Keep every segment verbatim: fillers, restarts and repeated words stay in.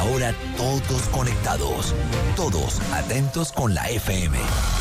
ahora todos conectados, todos atentos con la F M.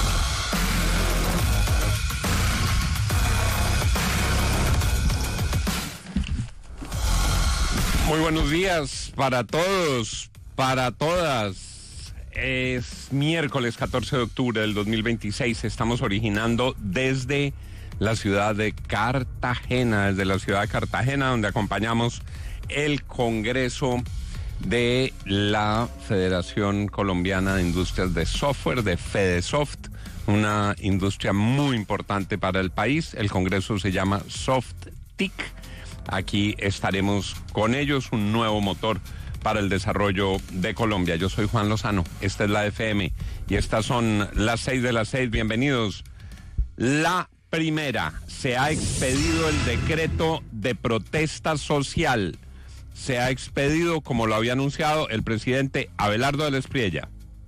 Muy buenos días para todos, para todas. Es miércoles catorce de octubre del dos mil veintiséis. Estamos originando desde la ciudad de Cartagena, desde la ciudad de Cartagena, donde acompañamos el Congreso de la Federación Colombiana de Industrias de Software, de FedeSoft, una industria muy importante para el país. El Congreso se llama SoftTIC. Aquí estaremos con ellos, un nuevo motor para el desarrollo de Colombia. Yo soy Juan Lozano, esta es la F M y estas son las seis de las seis. Bienvenidos. La primera, se ha expedido el decreto de protesta social. Se ha expedido, como lo había anunciado el presidente Abelardo del Espriella.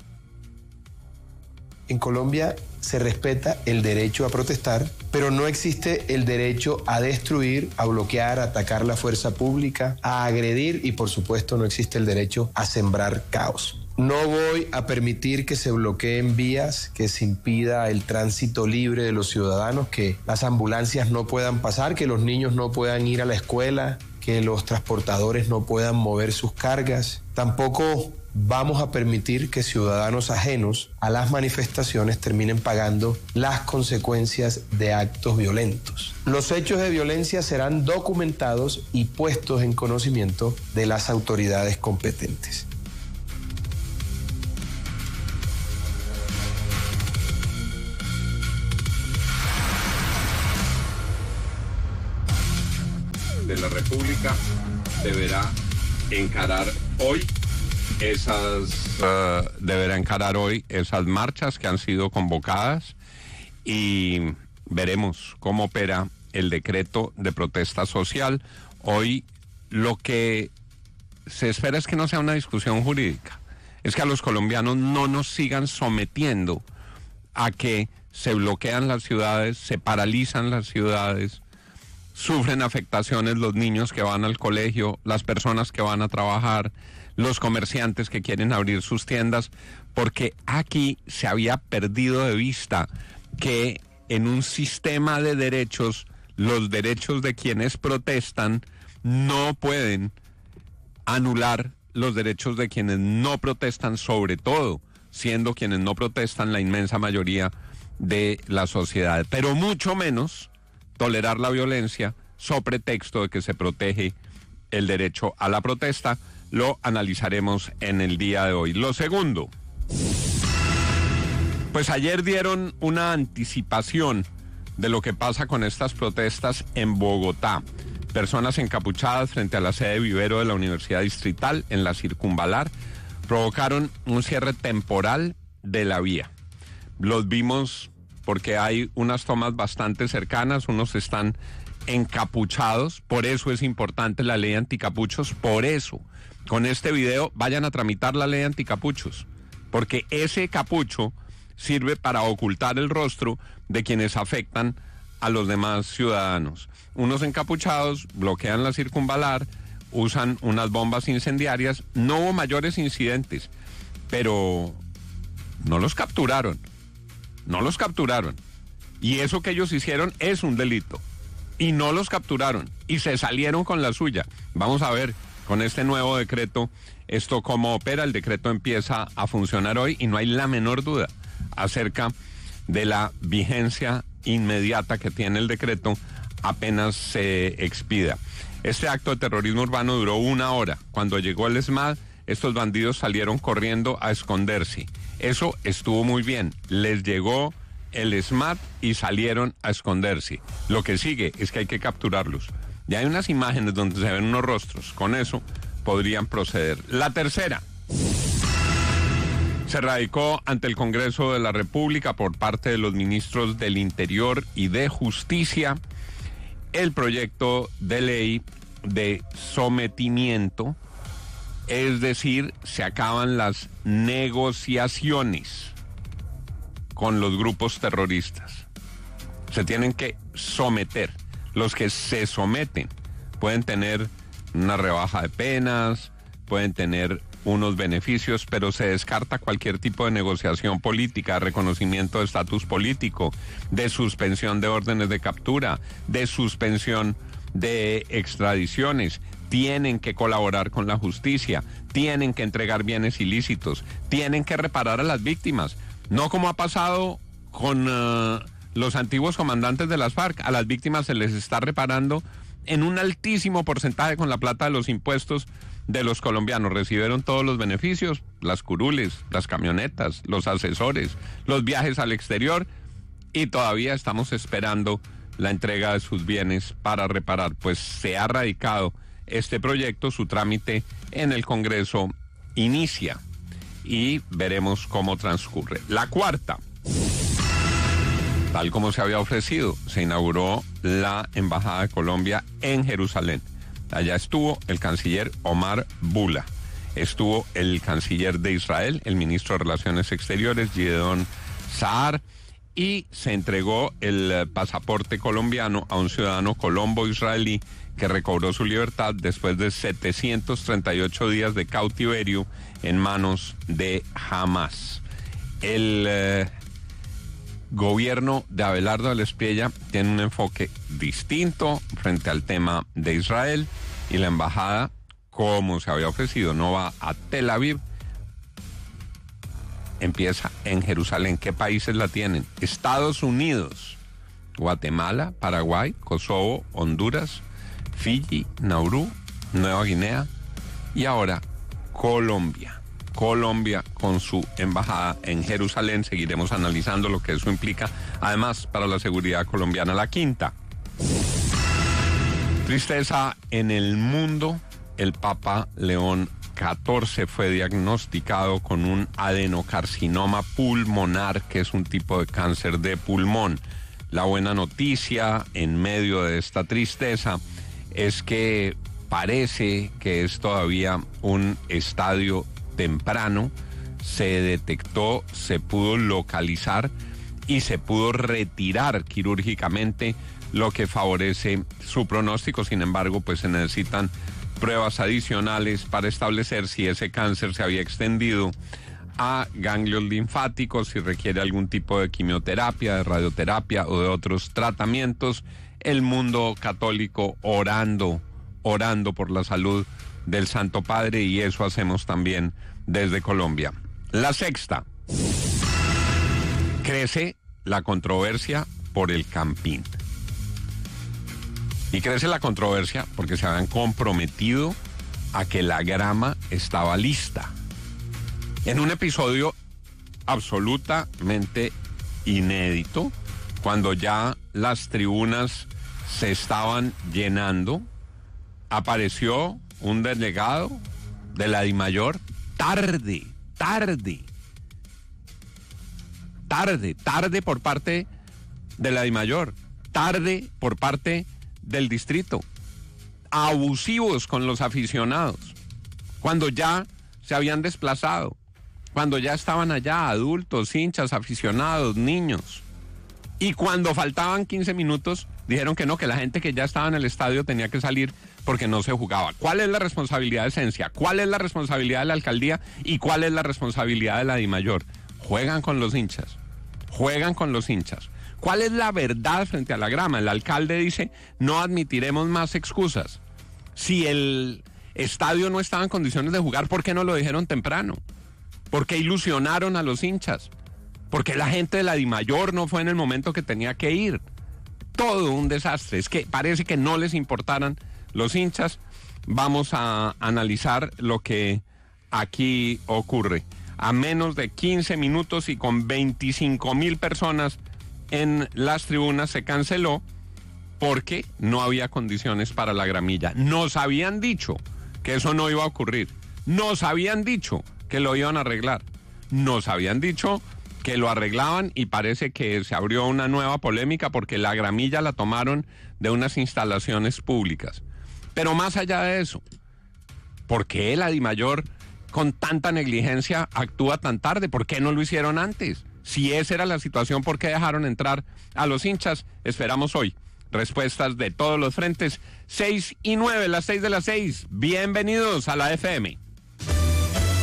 En Colombia se respeta el derecho a protestar, pero no existe el derecho a destruir, a bloquear, a atacar la fuerza pública, a agredir y por supuesto no existe el derecho a sembrar caos. No voy a permitir que se bloqueen vías, que se impida el tránsito libre de los ciudadanos, que las ambulancias no puedan pasar, que los niños no puedan ir a la escuela, que los transportadores no puedan mover sus cargas. Tampoco vamos a permitir que ciudadanos ajenos a las manifestaciones terminen pagando las consecuencias de actos violentos. Los hechos de violencia serán documentados y puestos en conocimiento de las autoridades competentes. De la República deberá encarar hoy esas uh, deberá encarar hoy esas marchas que han sido convocadas y veremos cómo opera el decreto de protesta social. Hoy lo que se espera es que no sea una discusión jurídica, es que a los colombianos no nos sigan sometiendo a que se bloquean las ciudades, se paralizan las ciudades, sufren afectaciones los niños que van al colegio, las personas que van a trabajar, los comerciantes que quieren abrir sus tiendas, porque aquí se había perdido de vista que en un sistema de derechos, los derechos de quienes protestan no pueden anular los derechos de quienes no protestan, sobre todo siendo quienes no protestan la inmensa mayoría de la sociedad, pero mucho menos tolerar la violencia so pretexto de que se protege el derecho a la protesta. Lo analizaremos en el día de hoy. Lo segundo, pues ayer dieron una anticipación de lo que pasa con estas protestas en Bogotá. Personas encapuchadas frente a la sede vivero de la Universidad Distrital en la Circunvalar provocaron un cierre temporal de la vía. Los vimos porque hay unas tomas bastante cercanas, unos están encapuchados, por eso es importante la ley anticapuchos, por eso, con este video vayan a tramitar la ley anticapuchos, porque ese capucho sirve para ocultar el rostro de quienes afectan a los demás ciudadanos. Unos encapuchados bloquean la Circunvalar, usan unas bombas incendiarias, no hubo mayores incidentes, pero no los capturaron. No los capturaron. Y eso que ellos hicieron es un delito. Y no los capturaron. Y se salieron con la suya. Vamos a ver con este nuevo decreto esto cómo opera. El decreto empieza a funcionar hoy y no hay la menor duda acerca de la vigencia inmediata que tiene el decreto apenas se expida. Este acto de terrorismo urbano duró una hora. Cuando llegó el ESMAD, estos bandidos salieron corriendo a esconderse. Eso estuvo muy bien. Les llegó el ESMAD y salieron a esconderse. Lo que sigue es que hay que capturarlos. Ya hay unas imágenes donde se ven unos rostros. Con eso podrían proceder. La tercera. Se radicó ante el Congreso de la República por parte de los ministros del Interior y de Justicia el proyecto de ley de sometimiento, es decir, se acaban las negociaciones con los grupos terroristas. Se tienen que someter. Los que se someten pueden tener una rebaja de penas, pueden tener unos beneficios, pero se descarta cualquier tipo de negociación política, reconocimiento de estatus político, de suspensión de órdenes de captura, de suspensión de extradiciones. Tienen que colaborar con la justicia, tienen que entregar bienes ilícitos, tienen que reparar a las víctimas, no como ha pasado con uh, los antiguos comandantes de las FARC. A las víctimas se les está reparando en un altísimo porcentaje con la plata de los impuestos de los colombianos. Recibieron todos los beneficios, las curules, las camionetas, los asesores, los viajes al exterior, y todavía estamos esperando la entrega de sus bienes para reparar. Pues se ha radicado este proyecto, su trámite en el Congreso inicia y veremos cómo transcurre. La cuarta, tal como se había ofrecido, se inauguró la Embajada de Colombia en Jerusalén. Allá estuvo el canciller Omar Bula, estuvo el canciller de Israel, el ministro de Relaciones Exteriores, Gideon Saar, y se entregó el pasaporte colombiano a un ciudadano colombo-israelí que recobró su libertad después de setecientos treinta y ocho días de cautiverio en manos de Hamas. El eh, gobierno de Abelardo del Espriella tiene un enfoque distinto frente al tema de Israel, y la embajada, como se había ofrecido, no va a Tel Aviv, empieza en Jerusalén. ¿Qué países la tienen? Estados Unidos, Guatemala, Paraguay, Kosovo, Honduras, Fiji, Nauru, Nueva Guinea y ahora Colombia. Colombia con su embajada en Jerusalén. Seguiremos analizando lo que eso implica, además, para la seguridad colombiana. La quinta, tristeza en el mundo. El Papa León catorce fue diagnosticado con un adenocarcinoma pulmonar, que es un tipo de cáncer de pulmón. La buena noticia en medio de esta tristeza es que parece que es todavía un estadio temprano. Se detectó, se pudo localizar y se pudo retirar quirúrgicamente, lo que favorece su pronóstico. Sin embargo, pues se necesitan pruebas adicionales para establecer si ese cáncer se había extendido a ganglios linfáticos, si requiere algún tipo de quimioterapia, de radioterapia o de otros tratamientos. El mundo católico orando, orando por la salud del Santo Padre, y eso hacemos también desde Colombia. La sexta, crece la controversia por el Campín. Y crece la controversia porque se habían comprometido a que la grama estaba lista. En un episodio absolutamente inédito, cuando ya las tribunas se estaban llenando, apareció un delegado de la DIMAYOR tarde, tarde, tarde, tarde por parte de la DIMAYOR, tarde por parte del distrito, abusivos con los aficionados, cuando ya se habían desplazado, cuando ya estaban allá adultos, hinchas, aficionados, niños, y cuando faltaban quince minutos dijeron que no, que la gente que ya estaba en el estadio tenía que salir porque no se jugaba. ¿Cuál es la responsabilidad de Esencia? ¿Cuál es la responsabilidad de la alcaldía? ¿Y cuál es la responsabilidad de la DIMAYOR? Juegan con los hinchas, juegan con los hinchas. ¿Cuál es la verdad frente a la grama? El alcalde dice, no admitiremos más excusas. Si el estadio no estaba en condiciones de jugar, ¿por qué no lo dijeron temprano? ¿Por qué ilusionaron a los hinchas? ¿Por qué la gente de la DIMAYOR no fue en el momento que tenía que ir? Todo un desastre. Es que parece que no les importaran los hinchas. Vamos a analizar lo que aquí ocurre. A menos de quince minutos y con veinticinco mil personas en las tribunas se canceló porque no había condiciones para la gramilla. Nos habían dicho que eso no iba a ocurrir. Nos habían dicho que lo iban a arreglar. Nos habían dicho que lo arreglaban, y parece que se abrió una nueva polémica porque la gramilla la tomaron de unas instalaciones públicas. Pero más allá de eso, ¿por qué la DIMAYOR con tanta negligencia actúa tan tarde? ¿Por qué no lo hicieron antes? Si esa era la situación, ¿por qué dejaron entrar a los hinchas? Esperamos hoy respuestas de todos los frentes. seis y nueve, las seis de las seis. Bienvenidos a la F M.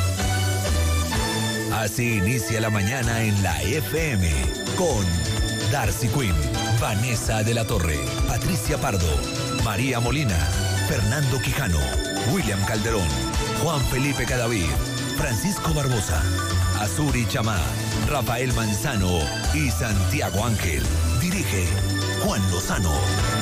Así inicia la mañana en la F M con Darcy Quinn, Vanessa de la Torre, Patricia Pardo, María Molina, Fernando Quijano, William Calderón, Juan Felipe Cadavid, Francisco Barbosa, Azuri Chamá, Rafael Manzano y Santiago Ángel. Dirige Juan Lozano.